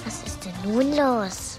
Was ist denn nun los?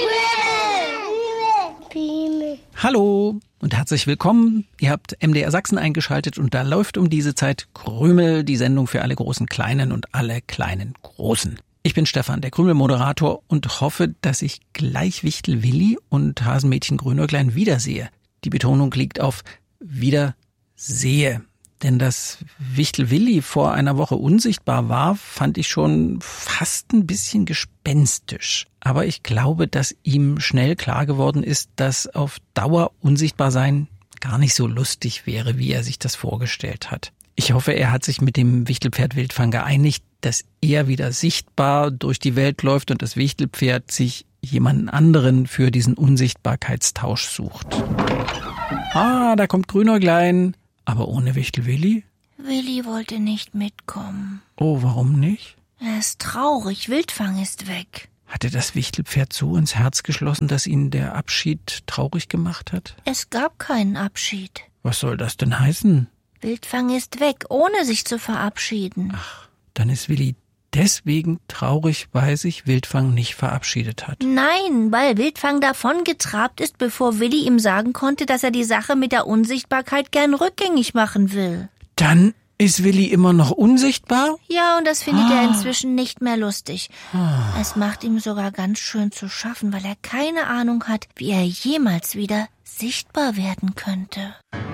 Krümel! Hallo und herzlich willkommen. Ihr habt MDR Sachsen eingeschaltet und da läuft um diese Zeit Krümel, die Sendung für alle großen Kleinen und alle kleinen Großen. Ich bin Stefan, der Krümel-Moderator und hoffe, dass ich gleich Wichtel Willi und Hasenmädchen Grünäuglein wiedersehe. Die Betonung liegt auf wiedersehe. Denn dass Wichtel Willi vor einer Woche unsichtbar war, fand ich schon fast ein bisschen gespenstisch. Aber ich glaube, dass ihm schnell klar geworden ist, dass auf Dauer unsichtbar sein gar nicht so lustig wäre, wie er sich das vorgestellt hat. Ich hoffe, er hat sich mit dem Wichtelpferd Wildfang geeinigt, dass er wieder sichtbar durch die Welt läuft und das Wichtelpferd sich jemanden anderen für diesen Unsichtbarkeitstausch sucht. Ah, da kommt Grünäuglein. Aber ohne Wichtel Willi? Willi wollte nicht mitkommen. Oh, warum nicht? Er ist traurig, Wildfang ist weg. Hat er das Wichtelpferd so ins Herz geschlossen, dass ihn der Abschied traurig gemacht hat? Es gab keinen Abschied. Was soll das denn heißen? Wildfang ist weg, ohne sich zu verabschieden. Ach, dann ist Willi deswegen traurig, weil sich Wildfang nicht verabschiedet hat. Nein, weil Wildfang davongetrabt ist, bevor Willi ihm sagen konnte, dass er die Sache mit der Unsichtbarkeit gern rückgängig machen will. Dann ist Willi immer noch unsichtbar? Ja, und das findet er inzwischen nicht mehr lustig. Es macht ihm sogar ganz schön zu schaffen, weil er keine Ahnung hat, wie er jemals wieder sichtbar werden könnte.